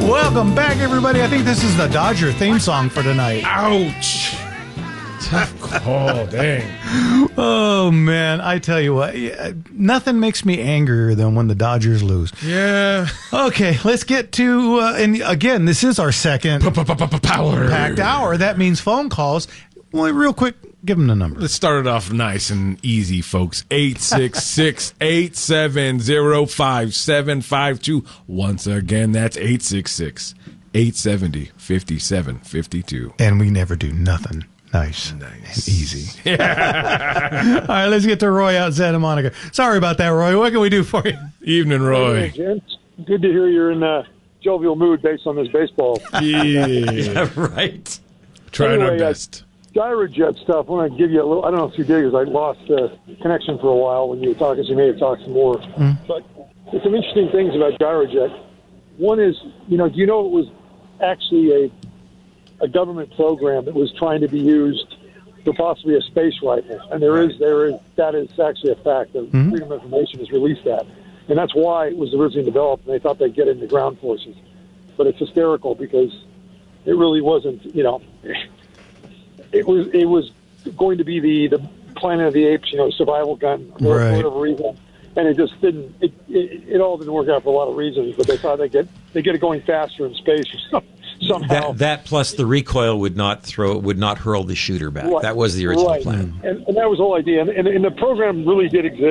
Welcome back, everybody. I think this is the Dodger theme song for tonight. Ouch. Tough call, dang. Oh, man. I tell you what, nothing makes me angrier than when the Dodgers lose. Yeah. Okay, let's get to, and again, this is our second Power. packed hour. That means phone calls. Well, real quick, give them the number. Let's start it off nice and easy, folks. 866-870-5752. Once again, that's 866-870-5752. And we never do nothing nice and easy. All right, let's get to Roy out in Santa Monica. Sorry about that, Roy. What can we do for you? Evening, Roy. Hey, gents. Good to hear you're in a jovial mood based on this baseball. Yeah. Right. Trying our Anyway, best. Gyrojet stuff, I want to give you a little, I don't know if you did because I lost connection for a while when you were talking, so you may have talked some more. But there's some interesting things about Gyrojet. One is, do you know it was actually a government program that was trying to be used for possibly a space rifle. And that is actually a fact. The Freedom of Information has released that. And that's why it was originally developed, and they thought they'd get it in the ground forces. But it's hysterical because it really wasn't, it was going to be the Planet of the Apes, survival gun for whatever reason. And it just didn't, it all didn't work out for a lot of reasons, but they thought they'd get it going faster in space somehow. That plus the recoil would not hurl the shooter back. Right. That was the original plan. And that was the whole idea. And the program really did exist.